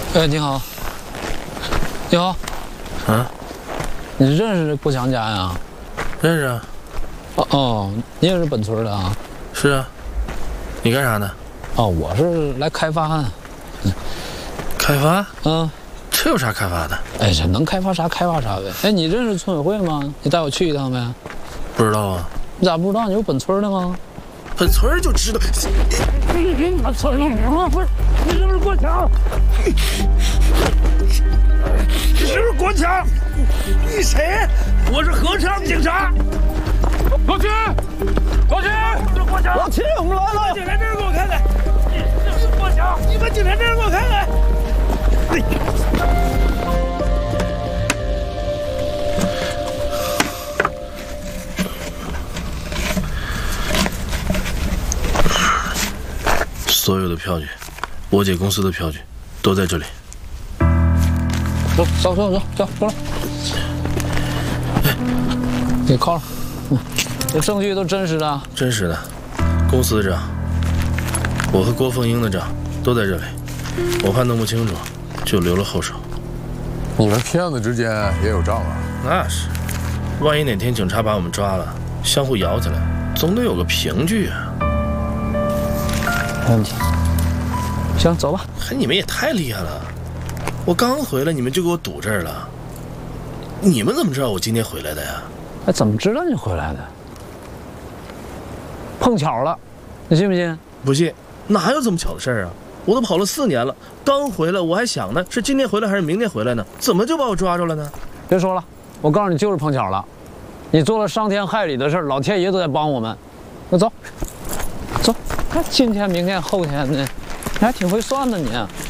哎，你好，你好， 啊， 你认识郭强家呀？ 认识啊。 哦，你也是本村的啊？ 是啊。你干啥呢？ 哦，我是来开发的。 开发？ 嗯， 这有啥开发的？ 哎，这能开发啥开发啥呗。哎，你认识村委会吗？你带我去一趟呗。 不知道啊。 你咋不知道？你是本村的吗？ 本村就知道。 你哪村的？不是，你是不是郭强？ 你是不是郭强？你谁？我是合昌警察。老秦，老秦，这郭强。 老秦，我们来了。 警察证给我看看。你是不是郭强？你把警察证给我看看。 所有的票据，我姐公司的票据，都在这里。 走，过来。给铐上。这证据都真实的。 真实的，公司的账，我和郭凤英的账都在这里。我怕弄不清楚，就留了后手。 你们骗子之间也有账啊？ 那是，万一哪天警察把我们抓了，相互咬起来，总得有个凭据啊。 没问题。行，走吧。 你们也太厉害了！我刚回来，你们就给我堵这儿了。你们怎么知道我今天回来的呀？ 哎，怎么知道你回来的？碰巧了，你信不信？ 不信，哪有这么巧的事儿啊？我都跑了4年了，刚回来我还想呢，是今天回来还是明天回来呢？怎么就把我抓住了呢？ 别说了，我告诉你，就是碰巧了。你做了伤天害理的事儿，老天爷都在帮我们。那走，看今天、明天、后天的，你还挺会算的你。